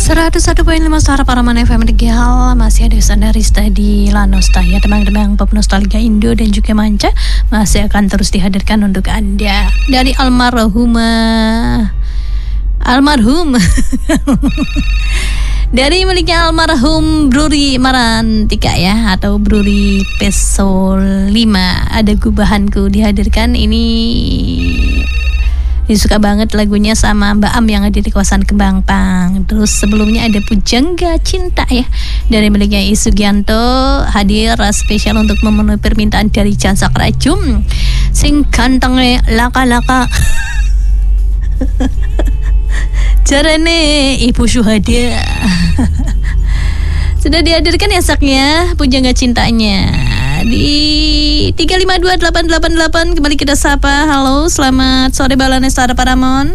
101.5 Suara Paraman FM Tegal. Masih ada Sanda Rista di Lanosta ya, teman-teman pop nostalgia Indo dan juga manca masih akan terus dihadirkan untuk Anda dari almarhum dari miliknya almarhum Bruri Marantika ya, atau Bruri Peso 5. Ada gubahanku dihadirkan. Ini suka banget lagunya sama Mbak Am yang ada di kawasan Kembang Pang. Terus sebelumnya ada Pujangga Cinta ya, dari miliknya Isugianto, hadir spesial untuk memenuhi permintaan dari Jansak Rajum sing gantenge laka-laka. Jarane Ibu Syuhada. Sudah dihadirkan ya saknya Pujangga Cintanya di 3528888. Kembali kita sapa. Halo, selamat sore Balanesta Paramon.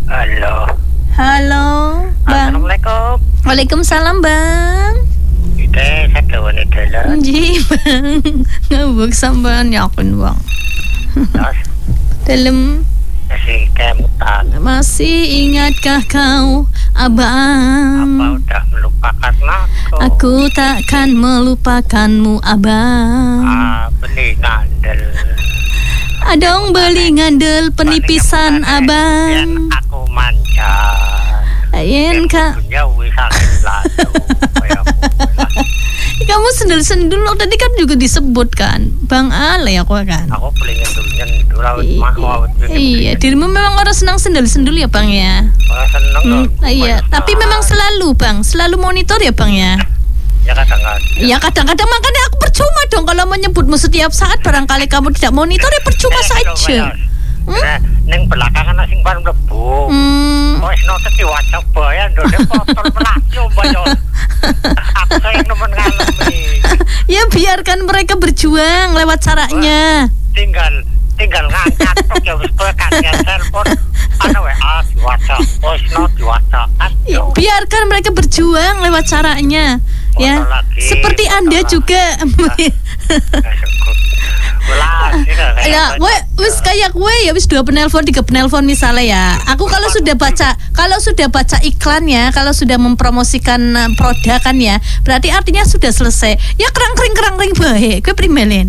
Halo Bang. Assalamualaikum. Waalaikumsalam Bang. Kita sadawane dalan. Ji Bang. Ngabuk sampean yakin Bang. Terus Dalam masih kemutan. masih ingatkah kau Abang? Apa udah melupakan aku? Aku takkan melupakanmu Abang. Beli ngandel. Adong beli ngandel penipisan Abang. Yen aku mancan. Yen Kak, Punya wisangin lalu. kamu sendul-sendul tadi kan juga disebutkan Bang Ale ya kok kan. Aku beli nyendul rawit mah. Iya, dirimu memang orang senang sendul-sendul ya Bang ya. Orang seneng loh. Iya, tapi memang selalu Bang, selalu monitor ya Bang ya. Ya kadang-kadang. Ya kadang-kadang makanya aku percuma dong kalau menyebutmu setiap saat. Barangkali kamu tidak monitor ya percuma saja. Neng belakangan asing baru mlebu. Wis notet diwaca bae ndone foto melasyo bayo. Aku sayang nemen ngalami. Ya biarkan mereka berjuang lewat caranya. Tinggal ngangkat tok ya wis kowe kaget telepon. Ana WA diwaca, wis not diwaca. Ya, biarkan mereka berjuang lewat caranya. Ya, seperti Anda juga. Ya, wis kayak gue ya wis 2 penelpon 3 penelpon misalnya ya. Aku kalau sudah baca iklan ya, kalau sudah mempromosikan produk kan ya, berarti artinya sudah selesai. Ya kerang-kering bae, gue primelin.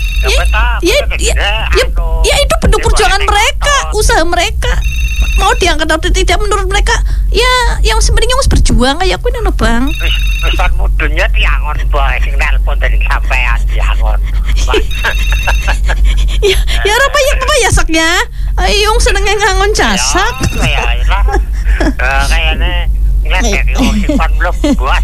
Ya itu bentuk perjuangan mereka, usaha mereka. Mau diangkat atau tidak menurut mereka, ya yang sebenarnya harus berjuang kayak aku nono Bang. Wis mudunnya diangon bae sing nelpon dari sampean diangon. Ya apa ya saknya? Ayo senengnya ngangon casak. Ya lah. Kayaknya ngeliat sifat belum buat.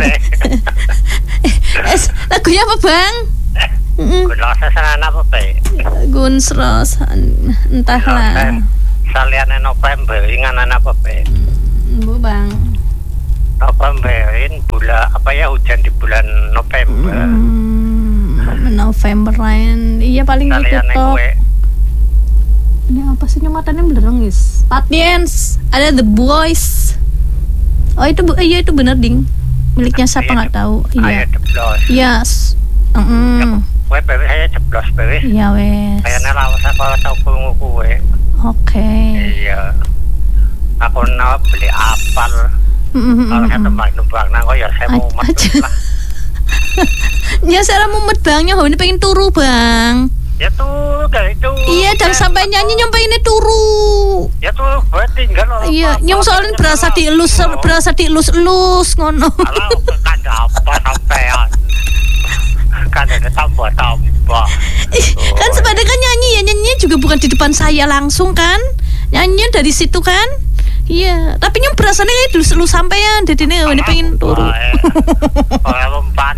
Lagunya apa Bang? Gunlosa apa Pak? Gunsros entahlah. Saliannya November inganan apa Pak? Bu Bang. Novemberin bulan apa ya, hujan di bulan November. November lain. Iya paling gitu toh. Ini apa sih matanya belerang guys? Patience, ada The Boys. Oh itu iya itu bener ding. Miliknya siapa nggak tahu. Iya. Yes. Kue bebek saya jeblos bebek. Iya wes. Kayaknya lawas apa tahu kungu kue. Oke. Iya. Aku nawa beli apel. Kalau saya numpang nangko ya saya mau masuk lah. Ya saya mumet Bang, ini pengen turu Bang. Ya tuh kayak itu. Iya dan sampai nyanyi nyampe ini turu. Ya tuh buat tinggal. Iya, yang soalnya berasa dielus ngono. Kalau ada apa sampean. Kan ada tambah. Kan sebenarnya kan nyanyinya juga bukan di depan saya langsung kan, nyanyinya dari situ kan. Iya, tapi yang berasanya lu sampean, jadi nih ini pengen turu. Orang mempan.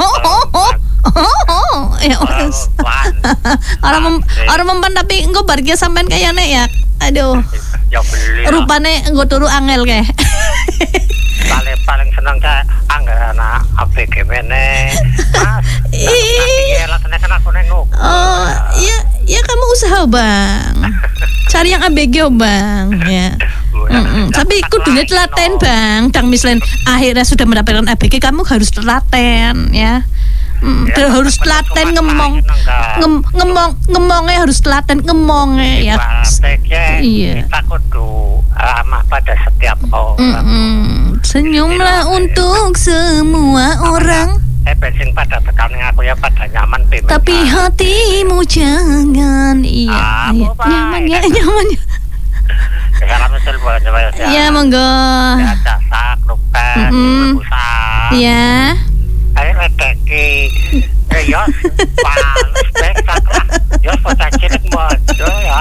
Ya wes. Orang mempan tapi engko bargia sampean kayaknya ya. Aduh. Ya beli. Rupane engko turu angel kayak. Paling seneng kayak anggaran ABG meneh. Mas. Iya, latene kan aku nengok. Oh, ya kamu usaha Bang. Cari yang ABG Bang, ya. Tapi kudunya telaten Bang. Dang misalnya akhirnya sudah mendapatkan ABG, kamu harus telaten ya. Harus telaten ngomongnya harus telaten ngomongnya ya. Iya. Kita kudu ramah pada setiap orang. Senyumlah untuk semua orang. Bensin pada tekan aku ya pada nyaman pemikiran. Tapi hatimu jangan. Iya, nyaman ya. Salam betul buat saya. Ya monggo. Ya casak rupet usah. Ya. Ayo redeki. Yos panas besak lah. Yos bocah cilik modo ya.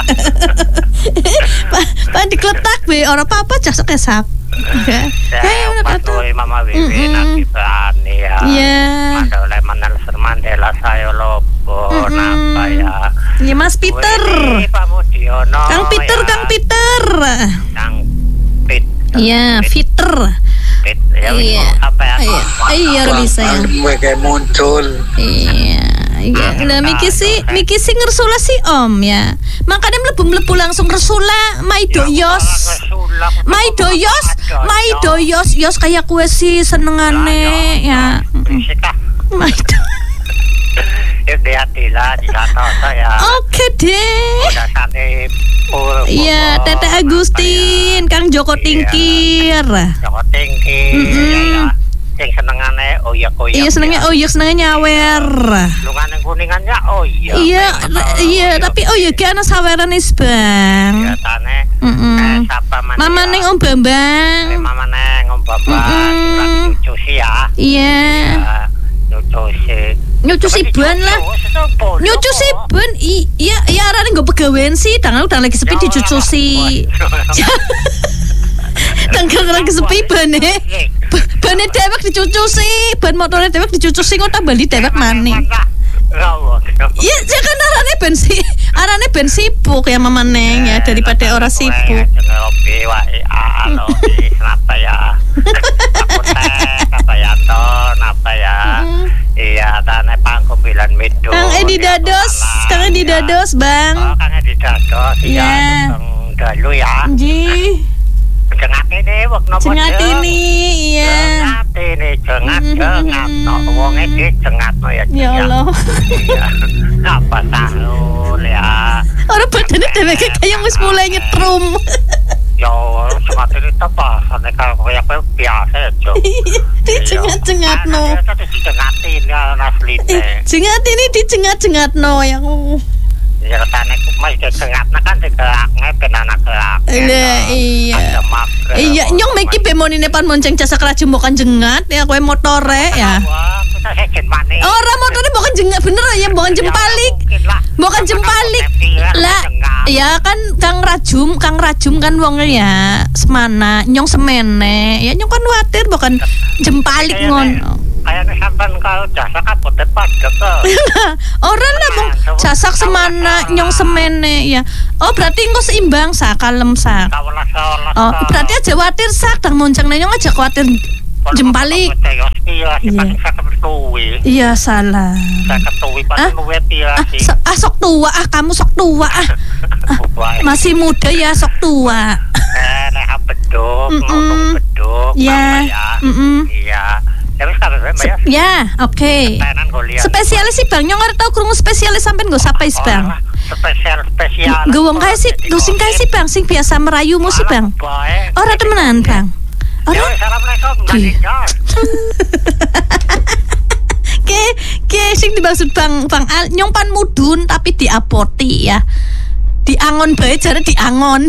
Pak dikletak be ora apa-apa casak kesak. Saya patuhi Mama Wiwi nanti berani ya. Mandala Nelson Mandela saya lobo napa ya. Ya Mas Peter. Kang Peter. Iya, Peter. Iya. Apa ya? Iya, bisa ya. Kayak muncul. Iya. Lah Miki sih ngersula si Om ya. Makanya mlebu langsung ngersula Maidoyos. Yos kayak kue sih senengane ya. Maido. Hati-hatilah di kata ya. Oke deh. Udah sampai iya, Tete Agustin, Kang Joko Tingkir. Joko Tingkir. Yang senengane Iya, senengnya nyawer. Lungan kuningannya Iya, tapi ki ana sawerane Bang. Ya tane. Sapa Mama Neng Om Bambang. Mama Neng Om Bambang. Nyucusi ya. Iya. Nyucusi ban lah. Nyucusi ban. Iya, arane nggo pegawean sih, tangan udah lagi sepi dicucusi. Tanggal lagi sepi bane dewek dicucusi, ban motornya dewek dicucusi kok tambah di dewek maneh. Iya, jangan arane ben sibuk ya Mama Neng ya daripada orang sibuk. Kenapa ya? Apa ya ton, apa ya? Iya, tanah pangku bilan mido. Kang Edi Dados, Bang. Oh, Kang Edi Dados. Iya, dalu ya. Nggih. Cengat ini wong nopo. Cengat ini, iya. Cengat. No wong iki cengatno ya. Ya Allah. Iya. Apa tahu ya. Ora badane dheweke kaya wis mulai nyetrum. Yo, cengat ini tapasane kalau kayak biasa aja. Dicengat-cengatno. Dicengatin ya asline. Dicengat-cengatno ya. Ya tane mas cengatna kan digerakne ben anak gerak. Iya. Iya, nyong meki bemonine pan monceng jasa kerajaan bukan jengat ya kowe motore ya. Ora motore bukan jengat bener ya bukan jempalik. Bukan jempalik. Lah, ya kan Kang Rajum kan wong ya semana nyong semene. Ya nyong kan watir bukan jempalik ngono. Kayaknya sampan kalau jasa kapotet padek orang lah mong jasak semana nyong semene ya. Oh berarti engko seimbang sak kalem sak. Oh berarti aja watir sak dang monceng nyong aja kuatir jempalik. Iya salah. Sok tua kamu sok tua masih muda ya sok tua. Beduk. Ya. Iya. Ya, oke. Spesialis sih Bang, nyong ora tau krungu spesialis sampean nggo sapa is Bang. Spesial. Nggo wong kae sih, sing kae sih Bang, sing biasa merayumu sih Bang. Ora temenan Bang. Ora. Ke sing dimaksud Bang Al nyong pan mudun tapi diapoti ya. Diangon bae jare diangon.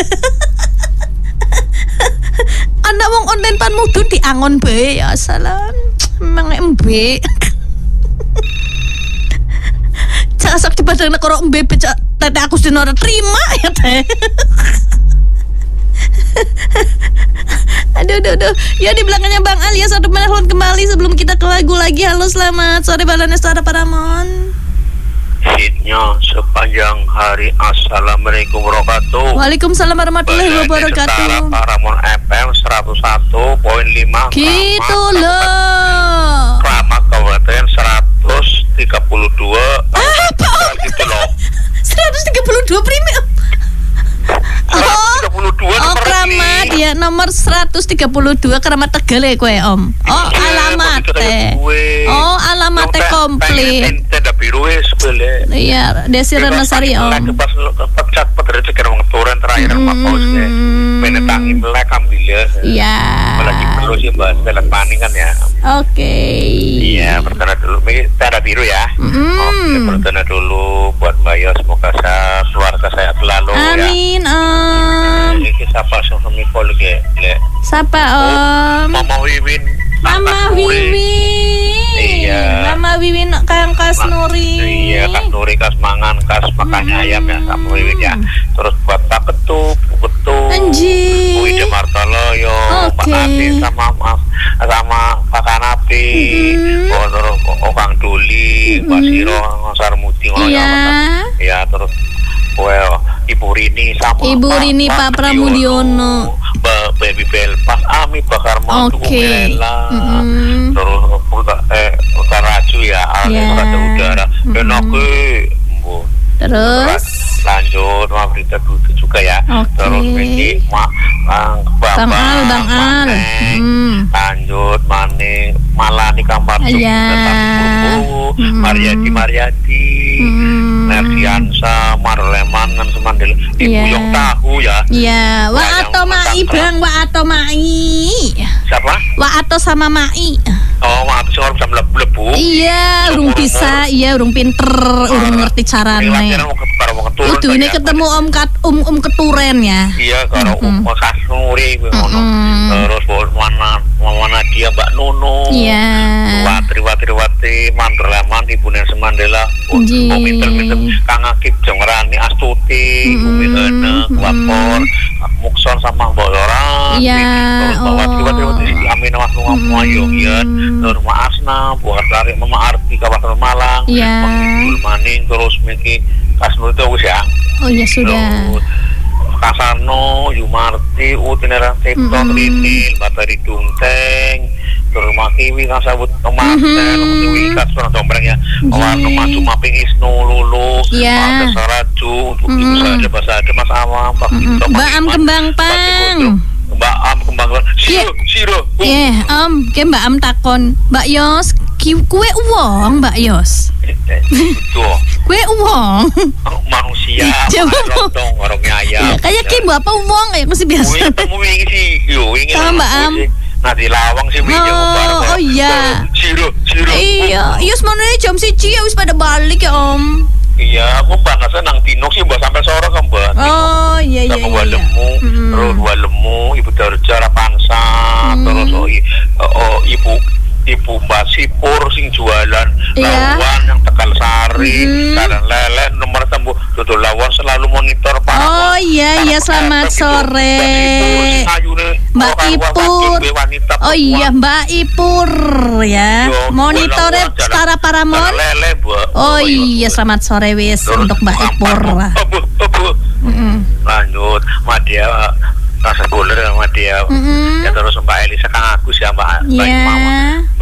Anak wong online pan mudun diangon bae ya salam. Memang embe. Casak di padang nekoro embe becak Tete aku ora terima ya Teh. Aduh. Ya di belakangnya Bang Ali ya satu menelpon kembali sebelum kita ke lagu lagi. Halo selamat sore Balanesta Paramon. Hitnya sepanjang hari. Assalamualaikum warahmatullahi wabarakatuh. Waalaikumsalam warahmatullahi wabarakatuh. Paramon FM 101.5. Gitu loh. Kramat Kabupaten 132. Apa? Gitu loh. 132 prime. Oh, Kramat ya nomor 132 132 Keramat Tegal ya kowe Om. Oh alamatnya. Oh alamatnya komplit. Tenda biru sebele. Iya Desi Renasari Om. Pas pecat pedere ceker wong turen terakhir Pak Bos. Menetangi melek ambil. Iya. Lagi perlu sih Mbak dalam paning kan ya. Oke. Iya, bertanda dulu. Ini tanda biru ya. Oke, bertanda dulu buat Mbak Yos. Semoga sehat, keluarga sehat selalu. Amin, ya. Ini siapa suami pol ke? Siapa Om? Mama Wiwin. Mama Wiwin. Iya. Mama Wiwin Kang Kas Nuri. Iya, Kas Nuri, Kas Mangan, Kas makannya ayam ya, sama Wiwin ya. Terus buat Pak Ketup, Anjir. Wida Martoloyo, Pak Ati sama Pak Kanapi, terus Kang Duli, Pak Siro, Sarmuti, ya terus Ibu Rini sama Ibu Rini Pak Pramudiono, Baby Belpas, Ami Bakar Mantu, terus Raju ya, Raja Udara, Enoke, terus lanjut berita dulu juga ya. Terus ini Bang Al, lanjut Malani Kamar Mariati, Nerdiansa, Marleman dan Semandel, Ibu yang tahu ya. Iya, Wa atau Mai Bang, Wa atau Mai. Siapa? Wa atau sama Mai. Oh, Wa atau sama bisa melebu. Iya, urung bisa, iya urung pinter, urung ngerti carane. Itu ini ketemu Om Keturen ya. Iya, kalau Kas Nuri terus mana dia Mbak Nono. Iya. Watri Manderleman Ibu Nelson Mandela. Minter Kang Akib Jongrani Astuti, Umi Hene, Wapor, Mukson sama Mbak Lora. Iya. Terus Watri Amin Mas Ngoyongyan, terus Ma Asna, buat tarik Mama Arti kawasan Malang. Iya. Mengidul Maning terus Miki Kas Nuri itu ya. Oh ya sudah. Kasarno, Yumarti, Utinera Sektor, Rinil, Batari Dunteng, terus Makiwi, Kasabut, Tomaten, Wikas, Dombrengnya, Warna Maju Maping Isnu, Lulu, Ada Saraju, untuk ibu saja, bahasa ada Mas Awam, Mbak Am Kembang Pang. Mbak Am Kembang Pang, Siro. Iya, kayak Mbak Am takon, Mbak Yos, kue uang Mbak Yos. Betul. Kue uang. Manusia, rotong, warungnya ayam. Kayak ki apa uang ya masih biasa. Kamu wingi sih, wingi. Sama Mbak Am. Nah di lawang sih wingi Oh iya. Siro. Iya, Yos mana jam 1 ya wis pada balik ya Om. Iya, aku banget senang Tino sih mbak sampai sore kan mbak. Oh iya. Sama Walemu, terus Walemu, Ibu Darja Rapansa, terus Ibu Mbak Sipur sing jualan lawan yang Tegal Sari, dan lele nomor tembuh dodol lawan selalu monitor Pak. Oh iya selamat sore. Mbak Ipur. Oh iya Mbak Ipur ya. Monitornya Setara Paramon. Oh iya selamat sore wis untuk Mbak Ipur. Lanjut Madia rasa buler sama dia. Ya terus Mbak Elisa Kang Agus ya Mbak Mama.